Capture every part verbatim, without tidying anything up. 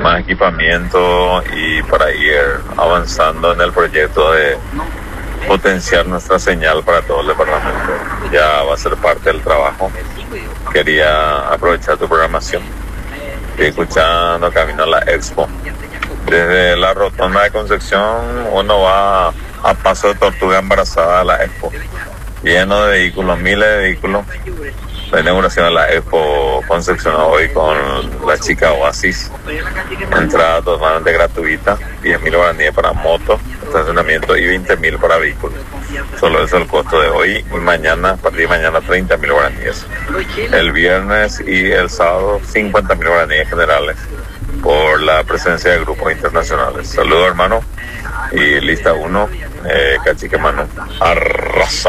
más equipamiento y para ir avanzando en el proyecto de potenciar nuestra señal para todo el departamento. Ya va a ser parte del trabajo. Quería aprovechar tu programación. Estoy escuchando camino a la Expo. Desde la rotonda de Concepción uno va a Paso de Tortuga Embarazada a la Expo. Lleno de vehículos, miles de vehículos. La inauguración de la Expo Concepción hoy con la chica Oasis. Entrada totalmente gratuita. diez mil guaraníes para motos, estacionamiento y veinte mil para vehículos. Solo eso es el costo de hoy y mañana, a partir de mañana treinta mil guaraníes. El viernes y el sábado cincuenta mil guaraníes generales por la presencia de grupos internacionales. Saludos, hermano. Y lista uno, eh, Cachique Manu. Arrasa.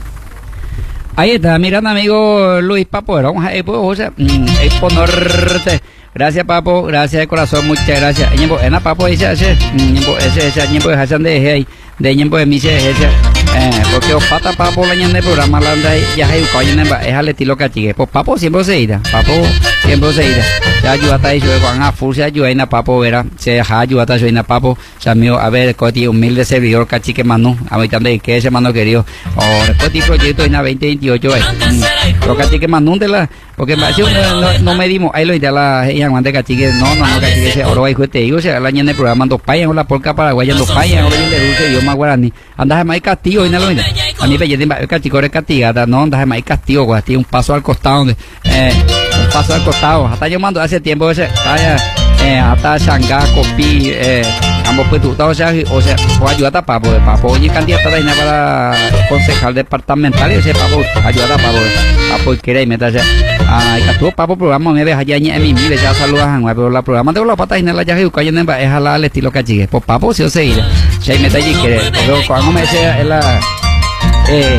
Ahí está, mirando amigo Luis Papo, vamos a Expo, Expo Norte. Gracias, Papo, gracias de corazón, muchas gracias. Ñembo, en la Papo dice ese, Ñembo, ese, ese, Ñembo de Hassan de Hey, de Ñembo de Mise, ese, eh, porque os pata Papo la ñande programa la anda ya hay un es al estilo cachique. Pues Papo siempre se irá, Papo siempre se irá. Se ayuda a eso, Juan Afur se ayuda en la Papo, verá, se deja ayudar a eso en la Papo, se amigo, a ver, coti humilde servidor cachique Manu, a mí también que ese mano querido, o después de proyecto en la veinte veintiocho, eh, lo cachique Manu de la, porque no, no, no medimos, ahí lo irá la aguante cachique, no, no, no, cachique, ese oro hijo te digo, se la ñande programa dos payas, o la porca paraguaya, dos payas, o la de dulce, idioma guaraní, andas más castigo, y no lo mira, a mí me el cachico es castigada, no, andas más castigo, guasti, un paso al costado, eh, un paso al costado, hasta yo mando hace tiempo ese, eh, hasta Shangá, Copi, eh, ambos pues tú, o sea, o sea, o ayuda a Papo, de Papo, oye, candidato de para concejal departamental, y ese Papo, ayuda a Papo, Papo, y quiere y meterse, ah, y que tú, Papo, programa, me ves allá en mi mire, ya saludas a pero la programa de la pata y en la ya que en es a la al estilo cachique, pues Papo, si o se irá, si hay meta allí quiere, pero cuando me sea es la, eh,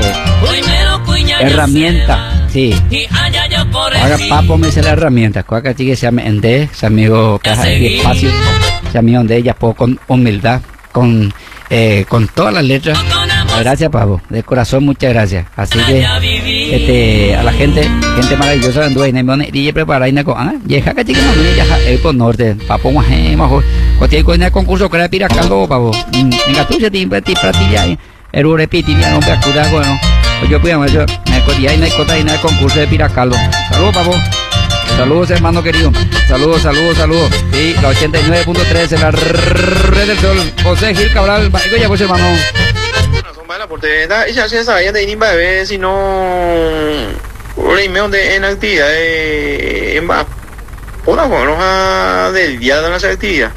herramienta, sí. Ahora Papo me dice la herramienta, cuaca chique se llama Ende, se amigo caja de espacio, se amigo de ella puedo con humildad, con eh, con todas las letras. Gracias, Papo, de corazón muchas gracias. Así que este a la gente, gente maravillosa de Anduay, Nemone, y prepara y con ah, y jaca chique no me ya el por norte, Papo más mejor. Cualquier cosa en el concurso que era piracaldo, Papo. En Gatucha timbre ti platilla, el urepiti ya no me acuda bueno. Yo puedo eso, y hay cota y el concurso de piracaldo. Saludos, Papo. Saludos, hermano querido. Saludos, saludos, saludos. Sí, la ochenta y nueve punto tres en la red del sol. José Gil Cabral, ya pues, hermano. Porque ella se sabía de Inimba de ver si no reimeo de en actividad de en va una hoja del día de la actividad.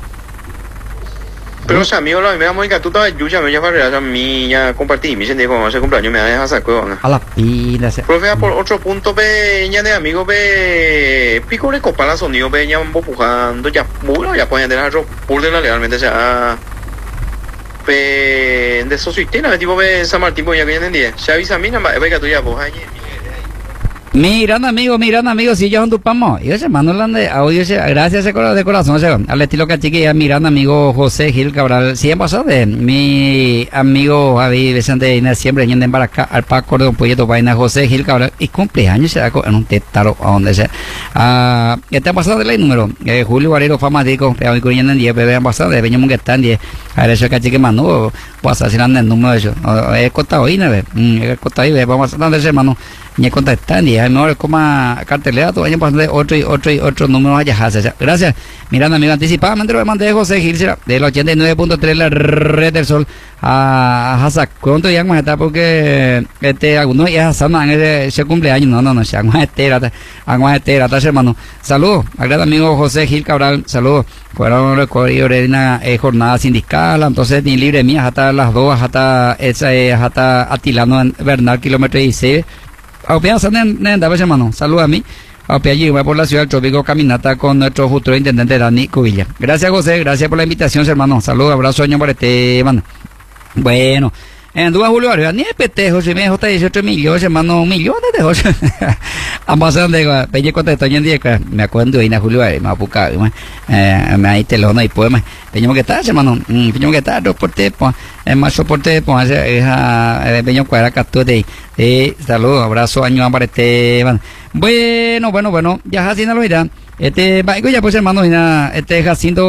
Pero los amigos los amigos que tú estabas yo ya me ya para a mí ya compartí mi gente con ese cumpleaños me deja sacar a la pila. Profe por otro punto pe ya de amigos pe pico le copa la sonido pe ya empujando ya puro ya pueden tener otro por de la legalmente sea pe de esos sistemas tipo pe San Martín ya que entendí se avisa a mí nada más que tú ya pues ahí. Miran amigo, miran amigo, si yo ando pamo, y ese mano de audio, gracias de corazón, ese, al estilo cachique, miran amigo José Gil Cabral, siempre pasó de mi amigo Javi Vicente Inés, siempre yendo en Baracá, al Paco de un Pollito Vaina, José Gil Cabral, y cumpleaños se da en un tetaro, a donde sea. Ah, este ha pasado de ley número, eh, Julio Barrero, famático, pero hoy corriendo en diez, bebé, han pasado de Beño Munguetá en diez, a ver, ese cachique mano, pues así anda el número de eso, he contado ahí, ¿no? He contado ahí, vamos a andar ese mano. Ni contestan y hay mejor como cartelera todo año pasando otro y otro y otro número allá. Gracias. Mirando amigo anticipadamente lo mandé José Gil del ochenta y nueve punto tres la red del sol a Hazak. ¿Cuánto ya está? Porque este algunos ya saben ese, ese cumpleaños. No, no, no, se hagan estera, hagan estera, hermano. Saludos, agrada amigo José Gil Cabral, saludos. Fueron recorridos de una eh, jornada sindical, entonces ni libre mía hasta las dos, hasta esa eh, hasta Atilano Bernal kilómetro dieciséis. Aupea Sanen, hermano, saludos a mí. Aupea allí voy por la ciudad del trópico caminata con nuestro futuro intendente Dani Cubilla. Gracias, José, gracias por la invitación, hermano. Saludos, abrazo, año para este, hermano. Bueno, en Dúa Julio Barrio, ni el petejo, si me dejó hasta dieciocho millones, hermano, millones de José. Ambos son de Peña contestó en día, me acuerdo de Ina Julio Barrio, me apuca, eh, me hay teléfono y poema. Peño que está, hermano, peño que está, soporte, pues, es más soporte, pues, es a Peño Cuadra Castute. Eh, saludos, abrazo, año para este, bueno, bueno, bueno, ya Jacinto lo irá. Este, ya pues, hermano, este Jacinto.